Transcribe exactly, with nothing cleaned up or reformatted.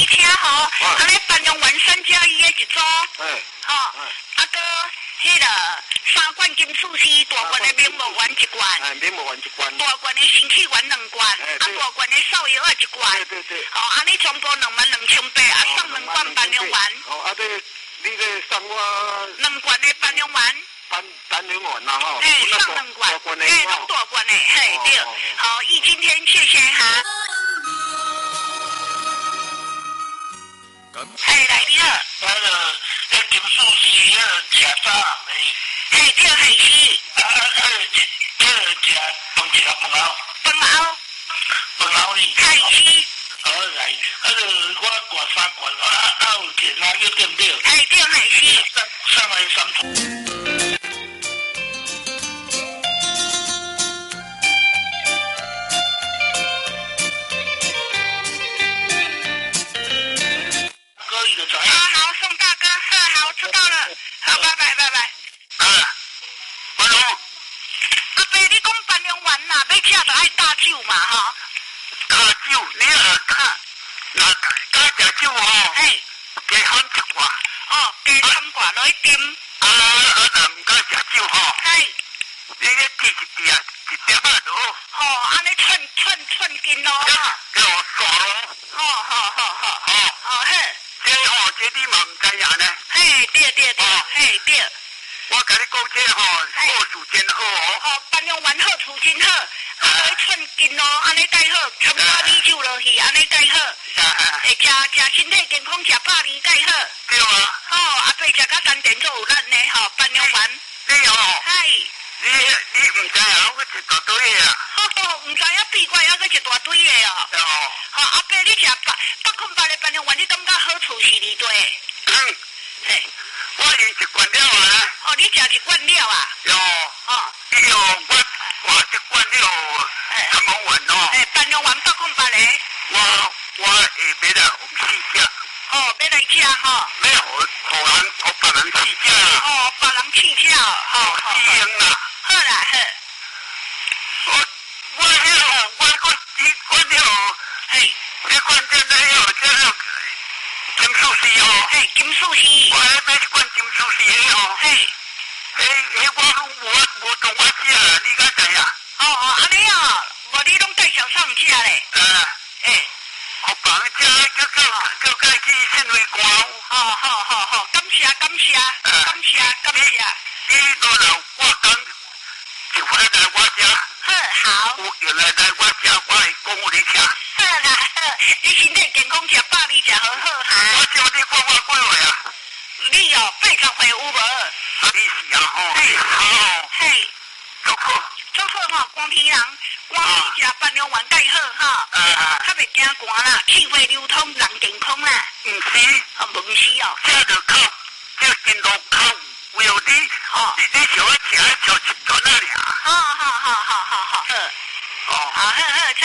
去听吼，安尼办用完三加一的一组， 哎， 吼，啊个迄个三罐金属丝，大罐的明目丸一罐， 哎，明目丸一罐， 大罐的新气丸两罐，啊大罐的少药啊一罐， 对对对， 哦，安尼全部两万两千八，啊送两罐办用丸， 哦，啊对，你个送我两罐的办用丸。 单单人丸啦吼， 哎，上两罐，哎，拢大罐的，嘿，对，好，易今天谢谢哈。嘿，来你好。 那个，那金属丝那食早暗的。 嘿，对，嘿是。 啊啊啊！一，迄个食饭食饭后。 饭后。 饭后呢？ 嘿是。 好来，啊个我灌三罐啊，啊有钱啊，叫对不对？ 嘿对，嘿是。 上上来三桶。 好好，宋大哥，好好，知道了，好，拜拜，拜拜。 啊，喂喽。 阿伯，你讲办用完啦，要吃就爱大酒嘛，哈。 大酒，你啊，看，那加食酒吼， 哎， 加喊一挂。 哦，加三挂落去啉。 啊啊，若唔加食酒吼， 哎， 你咧滴一滴啊，一点啊就好。 哦，安尼寸寸寸斤咯，哈。 叫我耍咯。 好好好好。 哦。 哦嘿。 这吼，这你嘛唔知影呢？ 嘿，对对对，嘿对。 我甲你讲这吼，好处真好哦。 哦，办用完好处真好，啊，落去寸斤咯，安尼介好，全部米酒落去，安尼介好。会食食身体健康，食百年介好。 对啊。 哦，啊，对，食甲丹田做有力呢，吼，办用完。 你哦。 嗨。 你你唔知影，我一大堆啊。 吼吼，唔知影闭关还佫一大堆的哦。 哦。 吼，阿伯，你食百百空百的办用完，你感觉好处是哩对？ 嗯。 嘿。 我用一罐了啊。 哦，你食一罐了啊？ 哟。哦。哟，我我一罐了，三毛丸哦。 哎，办用完百空百的。 我我下晡来我们试食。 哦，要来吃吼。 要互互人互别人试食。 哦，别人试食，吼吼。 试用啦。 好啦好。 我我迄个我个一罐了， 嘿， 一罐真的有这个金属丝哦。 嘿，金属丝。 我还买一罐金属丝的哦。 嘿。 嘿，嘿，我我我同我食啊，你敢知啊？ 哦哦，安尼哦，无你拢介绍送食咧。 啊。 嘿。 互别人食，叫叫叫该去信惠官。 哦好好好，感谢感谢感谢感谢。 你都人我讲，就回来我食。 好好。 有有来来我食，我会讲互你吃。 好啦好，你身体健康，食百里食好好哈。 我叫你看我几岁啊？ 你哦，八十岁有无？ 啊，你是啊吼。嘿，好。 嘿。 足好。 足好吼，光天人，光天食办用完介好哈。啊。较袂惊寒啦，气血流通，人健康啦。 毋是。 啊，无是哦。 这就靠，这心路靠，为有你，哦，你你小一吃，小一段啊俩。 好好好好好好。哦。好好好。